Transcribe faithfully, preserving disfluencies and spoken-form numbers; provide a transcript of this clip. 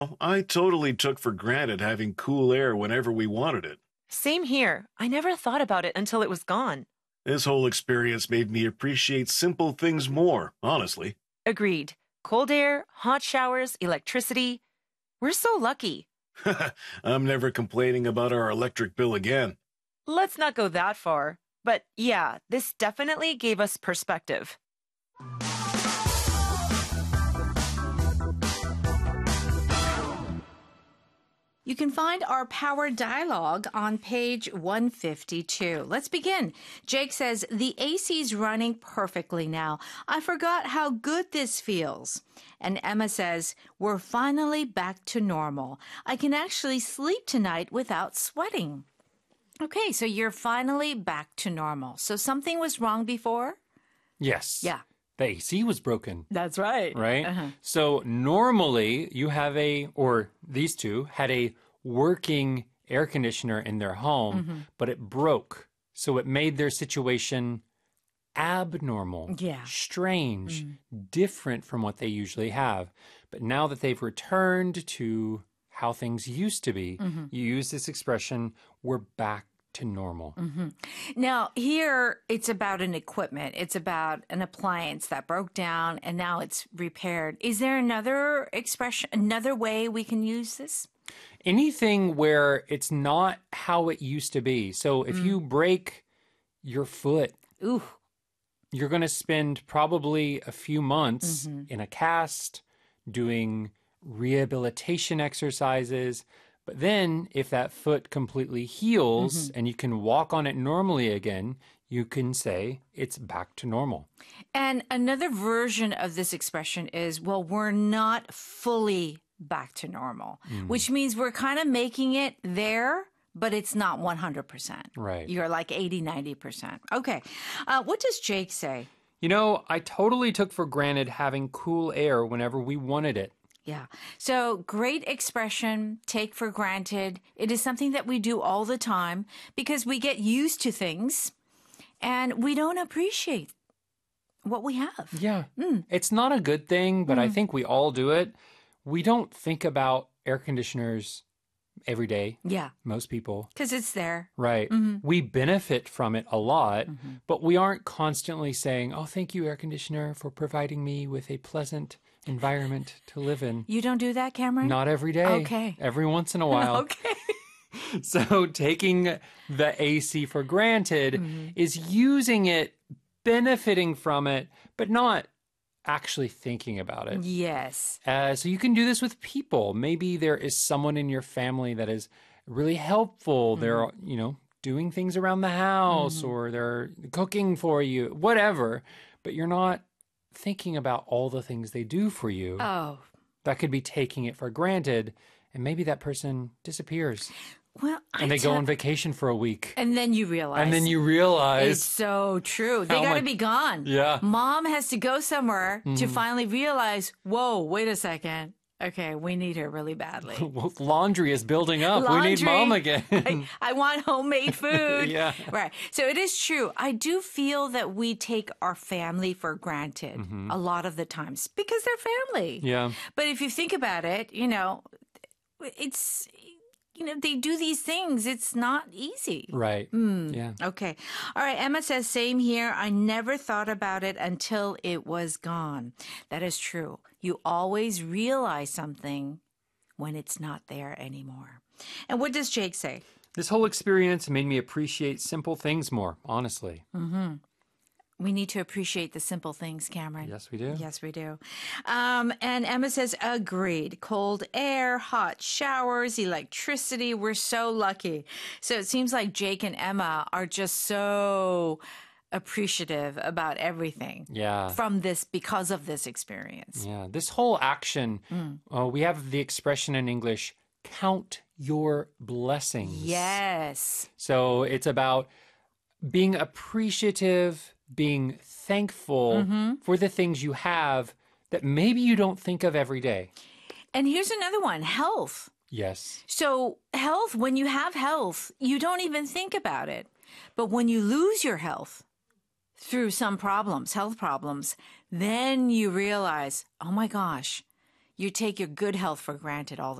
I totally took for granted having cool air whenever we wanted it. Same here. I never thought about it until it was gone. This whole experience made me appreciate simple things more, honestly. Agreed. Cold air, hot showers, electricity. We're so lucky. I'm never complaining about our electric bill again. Let's not go that far. But yeah, this definitely gave us perspective. You can find our power dialogue on page one fifty-two. Let's begin. Jake says, the A C's running perfectly now. I forgot how good this feels. And Emma says, we're finally back to normal. I can actually sleep tonight without sweating. Okay, so you're finally back to normal. So something was wrong before? Yes. Yeah. The A C was broken. That's right. Right? Uh-huh. So normally you have a, or these two had a working air conditioner in their home, Mm-hmm. but it broke. So it made their situation abnormal, Yeah. strange, Mm. different from what they usually have. But now that they've returned to how things used to be, Mm-hmm. you use this expression, we're back to normal. Mm-hmm. Now, here it's about an equipment. It's about an appliance that broke down and now it's repaired. Is there another expression, another way we can use this? Anything where it's not how it used to be. So if Mm. you break your foot, Ooh. you're going to spend probably a few months Mm-hmm. in a cast doing rehabilitation exercises. But then if that foot completely heals Mm-hmm. and you can walk on it normally again, you can say it's back to normal. And another version of this expression is, well, we're not fully back to normal, Mm. which means we're kind of making it there, but it's not one hundred percent. Right. You're like eighty, ninety percent. Okay. Uh, what does Jake say? You know, I totally took for granted having cool air whenever we wanted it. Yeah. So great expression, take for granted. It is something that we do all the time because we get used to things and we don't appreciate what we have. Yeah. Mm. It's not a good thing, but I think we all do it. We don't think about air conditioners every day, Yeah. most people. Because it's there. Right. Mm-hmm. We benefit from it a lot, Mm-hmm. but we aren't constantly saying, oh, thank you, air conditioner, for providing me with a pleasant environment to live in. You don't do that, Cameron? Not every day. Okay. Every once in a while. Okay. So taking the A C for granted Mm-hmm. is using it, benefiting from it, but not actually thinking about it. Yes. Uh, so you can do this with people. Maybe there is someone in your family that is really helpful. Mm-hmm. They're, you know, doing things around the house Mm-hmm. or they're cooking for you, whatever. But you're not thinking about all the things they do for you. Oh. That could be taking it for granted. And maybe that person disappears Well, I and they go tell- on vacation for a week. And then you realize. And then you It's realize, so true. They How got to much- be gone. Yeah. Mom has to go somewhere to Mhm. finally realize, whoa, wait a second. Okay, we need her really badly. laundry is building up. We need Laundry. mom again. I, I want homemade food. Yeah. Right. So it is true. I do feel that we take our family for granted a lot of the times because they're family. Mm-hmm. Yeah. But if you think about it, you know, it's, you know, they do these things. It's not easy. Right. Hmm. Yeah. Okay. All right. Emma says, same here. I never thought about it until it was gone. That is true. You always realize something when it's not there anymore. And what does Jake say? This whole experience made me appreciate simple things more, honestly. Mm-hmm. We need to appreciate the simple things, Cameron. Yes, we do. Yes, we do. Um, and Emma says, agreed. Cold air, hot showers, electricity. We're so lucky. So it seems like Jake and Emma are just so appreciative about everything Yeah. from this because of this experience. Yeah. This whole action, Mm. uh, we have the expression in English, count your blessings. Yes. So it's about being appreciative, being thankful Mm-hmm. for the things you have that maybe you don't think of every day. And here's another one, health. Yes. So health, when you have health, you don't even think about it. But when you lose your health through some problems, health problems, then you realize, oh my gosh, You take your good health for granted all